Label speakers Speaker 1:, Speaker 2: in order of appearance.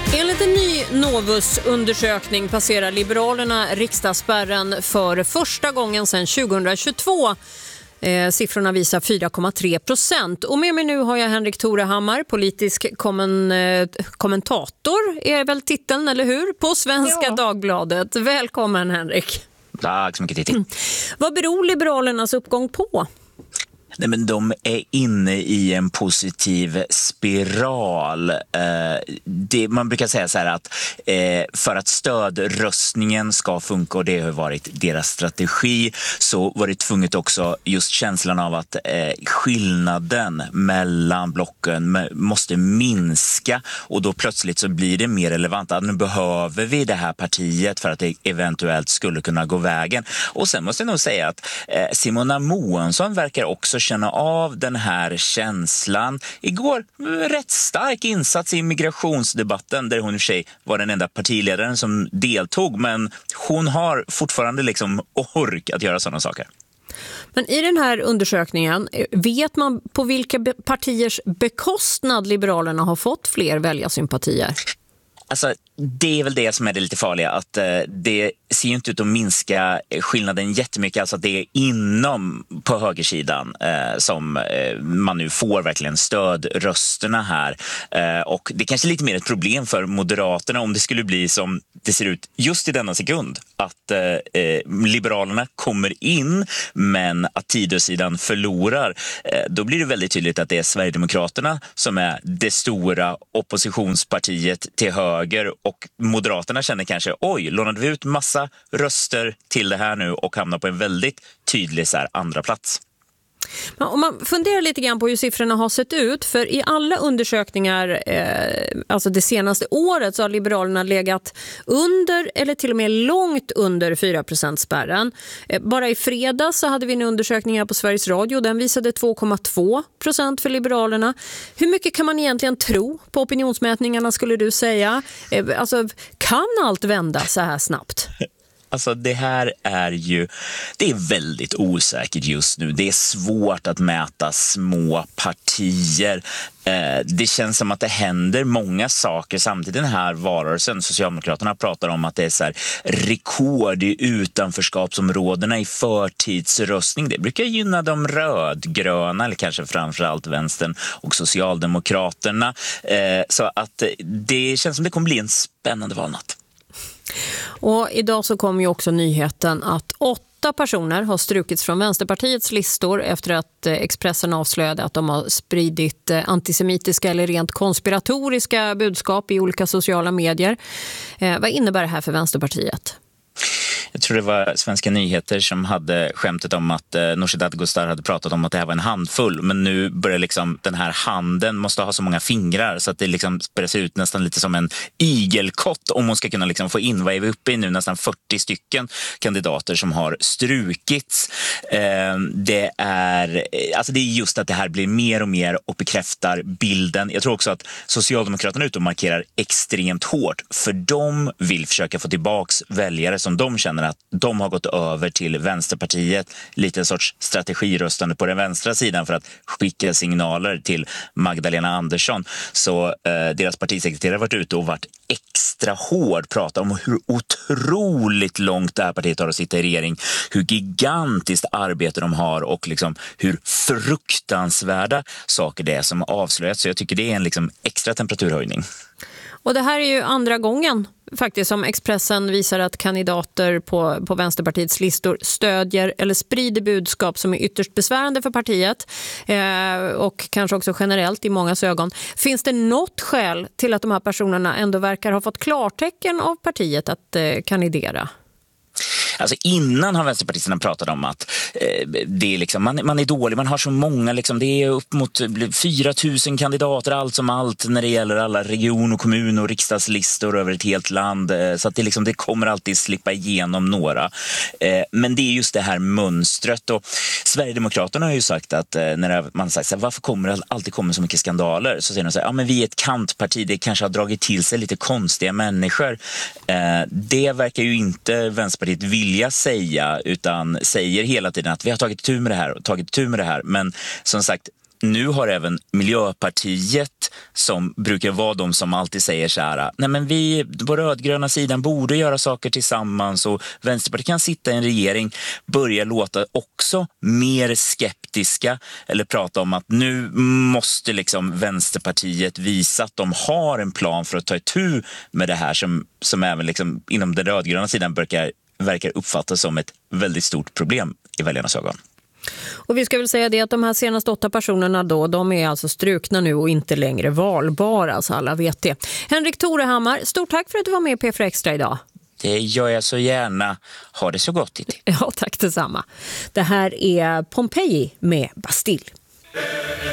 Speaker 1: Enligt en ny Novus-undersökning passerar Liberalerna riksdagsspärren för första gången sedan 2022. Siffrorna visar 4,3%. Och med mig nu har jag Henrik Torehammar, politisk kommentator är väl titeln, eller hur? På Svenska Dagbladet. Välkommen Henrik.
Speaker 2: Tack så mycket Titti.
Speaker 1: Vad beror Liberalernas uppgång på?
Speaker 2: Nej, men de är inne i en positiv spiral. Man brukar säga så här att för att stödröstningen ska funka, och det har varit deras strategi, så var det tvunget också just känslan av att skillnaden mellan blocken måste minska, och då plötsligt så blir det mer relevant att nu behöver vi det här partiet för att det eventuellt skulle kunna gå vägen. Och sen måste jag nog säga att Simona Moensson verkar också känna av den här känslan. Igår rätt stark insats i migrationsdebatten där hon i sig var den enda partiledaren som deltog, men hon har fortfarande liksom ork att göra sådana saker.
Speaker 1: Men i den här undersökningen, vet man på vilka partiers bekostnad Liberalerna har fått fler väljarsympatier?
Speaker 2: Alltså, det är väl det som är det lite farliga, att det ser ju inte ut att minska skillnaden jättemycket, alltså att det är inom på högersidan som man nu får verkligen stödrösterna här, och det är kanske lite mer ett problem för Moderaterna om det skulle bli som det ser ut just i denna sekund, att Liberalerna kommer in men att Tidösidan förlorar. Då blir det väldigt tydligt att det är Sverigedemokraterna som är det stora oppositionspartiet till höger, och Moderaterna känner kanske, oj, lånade vi ut massa röster till det här nu och hamnar på en väldigt tydlig så här andra plats.
Speaker 1: Men om man funderar lite grann på hur siffrorna har sett ut, för i alla undersökningar alltså det senaste året så har Liberalerna legat under eller till och med långt under 4%-spärren. Bara i fredags så hade vi en undersökning här på Sveriges Radio, den visade 2,2% för Liberalerna. Hur mycket kan man egentligen tro på opinionsmätningarna, skulle du säga? Alltså, kan allt vända så här snabbt?
Speaker 2: Alltså det här det är väldigt osäkert just nu. Det är svårt att mäta små partier. Det känns som att det händer många saker samtidigt i den här valrörelsen. Socialdemokraterna pratar om att det är så här rekord i utanförskapsområdena i förtidsröstning. Det brukar gynna de rödgröna, eller kanske framförallt vänstern och Socialdemokraterna. Så att det känns som det kommer bli en spännande valnatt.
Speaker 1: Och idag så kom ju också nyheten att 8 personer har strukits från Vänsterpartiets listor efter att Expressen avslöjade att de har spridit antisemitiska eller rent konspiratoriska budskap i olika sociala medier. Vad innebär det här för Vänsterpartiet?
Speaker 2: Jag tror det var Svenska nyheter som hade skämtet om att Nooshi Dadgostar hade pratat om att det här var en handfull, men nu börjar liksom den här handen måste ha så många fingrar så att det liksom börjar se ut nästan lite som en igelkott om hon ska kunna liksom få in, vad är vi uppe i nu, nästan 40 stycken kandidater som har strukits. Det är just att det här blir mer och mer och bekräftar bilden. Jag tror också att Socialdemokraterna ute och markerar extremt hårt, för de vill försöka få tillbaks väljare som de känner att de har gått över till Vänsterpartiet, lite en sorts strategiröstande på den vänstra sidan för att skicka signaler till Magdalena Andersson. Så deras partisekreterare har varit ute och varit extra hård, pratar om hur otroligt långt det här partiet har att sitta i regering, hur gigantiskt arbete de har och liksom hur fruktansvärda saker det är som avslöjats. Så jag tycker det är en liksom extra temperaturhöjning.
Speaker 1: Och det här är ju andra gången faktiskt som Expressen visar att kandidater på Vänsterpartiets listor stödjer eller sprider budskap som är ytterst besvärande för partiet och kanske också generellt i mångas ögon. Finns det något skäl till att de här personerna ändå verkar ha fått klartecken av partiet att kandidera?
Speaker 2: Alltså innan har vänsterpartisterna pratat om att det är liksom, man är dålig, man har så många, liksom, det är upp mot 4 000 kandidater allt som allt när det gäller alla region- och kommun- och riksdagslistor över ett helt land, så att det kommer alltid slippa igenom några. Men det är just det här mönstret, och Sverigedemokraterna har ju sagt att när man har sagt så här, varför kommer det alltid kommer så mycket skandaler, så säger de så här, ja men vi är ett kantparti, det kanske har dragit till sig lite konstiga människor. Det verkar ju inte Vänsterpartiet vilja säga, utan säger hela tiden att vi har tagit tur med det här och tagit tur med det här. Men som sagt, nu har även Miljöpartiet, som brukar vara de som alltid säger så här, nej men vi på rödgröna sidan borde göra saker tillsammans och Vänsterpartiet kan sitta i en regering, börja låta också mer skeptiska eller prata om att nu måste liksom Vänsterpartiet visa att de har en plan för att ta itu med det här som även liksom inom den rödgröna sidan verkar uppfattas som ett väldigt stort problem i väljarnas ögon.
Speaker 1: Och vi ska väl säga det att de här senaste 8 personerna då, de är alltså strukna nu och inte längre valbara, så alla vet det. Henrik Torehammar, stort tack för att du var med i P4 Extra idag.
Speaker 2: Det gör jag så gärna. Ha det så gott.
Speaker 1: Ja, tack detsamma. Det här är Pompeji med Bastille.